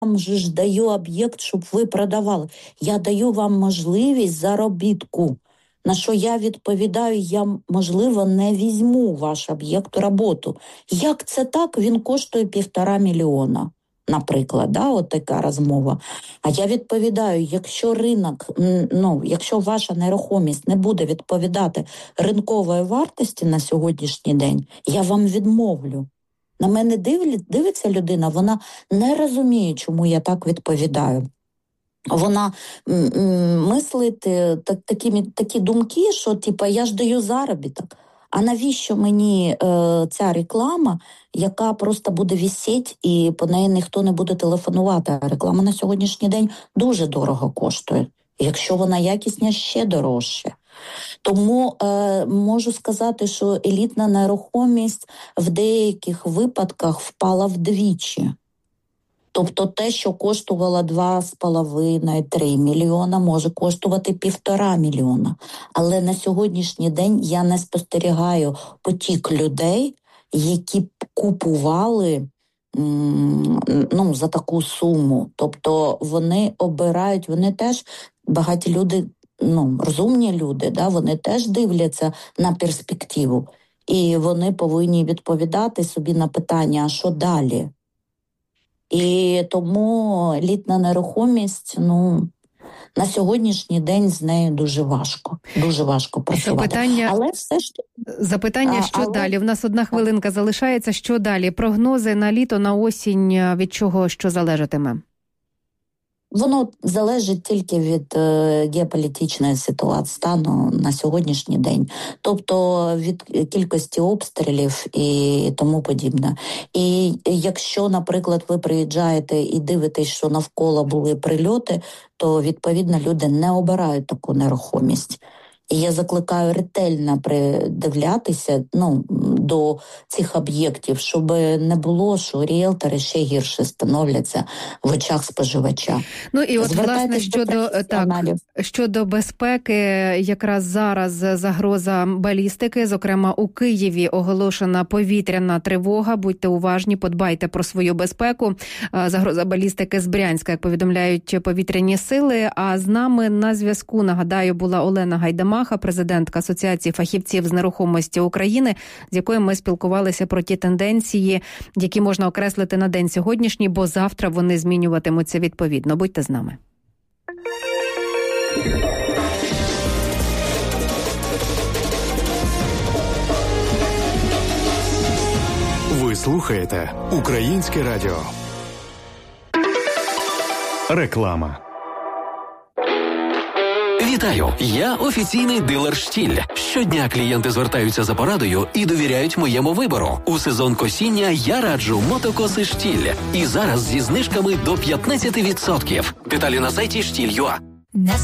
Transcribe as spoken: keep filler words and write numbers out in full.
вам же ж даю об'єкт, щоб ви продавали. Я даю вам можливість заробітку. На що я відповідаю, я, можливо, не візьму ваш об'єкт у роботу. Як це так? Він коштує півтора мільйона, наприклад, да, от така розмова. А я відповідаю, якщо ринок, ну, якщо ваша нерухомість не буде відповідати ринкової вартості на сьогоднішній день, я вам відмовлю. На мене дивиться людина, вона не розуміє, чому я так відповідаю. Вона м- м- мислить так, такі, такі думки, що типу, я ж даю заробіток. А навіщо мені е, ця реклама, яка просто буде висіти і по неї ніхто не буде телефонувати? А реклама на сьогоднішній день дуже дорого коштує. Якщо вона якісна, ще дорожче. Тому е, можу сказати, що елітна нерухомість в деяких випадках впала вдвічі. Тобто те, що коштувало два з половиною - три мільйона, може коштувати півтора мільйона. Але на сьогоднішній день я не спостерігаю потік людей, які б купували ну, за таку суму. Тобто вони обирають, вони теж, багаті люди, ну, розумні люди, да, вони теж дивляться на перспективу. І вони повинні відповідати собі на питання, а що далі? І тому елітна нерухомість, ну, на сьогоднішній день з нею дуже важко. Дуже важко працювати. Запитання, але все ж... Запитання, а, що але... далі? В нас одна хвилинка залишається. Що далі? Прогнози на літо, на осінь, від чого що залежатиме? Воно залежить тільки від е, геополітичної ситуації, стану на сьогоднішній день. Тобто від кількості обстрілів і тому подібне. І якщо, наприклад, ви приїжджаєте і дивитесь, що навколо були прильоти, то, відповідно, люди не обирають таку нерухомість. І я закликаю ретельно придивлятися, ну, до цих об'єктів, щоб не було, що ріелтори ще гірше становляться в очах споживача. Ну і от, власне, щодо, так, щодо безпеки, якраз зараз загроза балістики, зокрема у Києві оголошена повітряна тривога. Будьте уважні, подбайте про свою безпеку. Загроза балістики з Брянська, як повідомляють повітряні сили. А з нами на зв'язку, нагадаю, була Олена Гайдамаха, президентка Асоціації фахівців з нерухомості України, з якою ми спілкувалися про ті тенденції, які можна окреслити на день сьогоднішній, бо завтра вони змінюватимуться відповідно. Будьте з нами. Ви слухаєте Українське радіо. Реклама. Вітаю! Я офіційний дилер «Штіль». Щодня клієнти звертаються за порадою і довіряють моєму вибору. У сезон косіння я раджу мотокоси «Штіль». І зараз зі знижками до п'ятнадцять відсотків. Деталі на сайті штіль крапка ю а.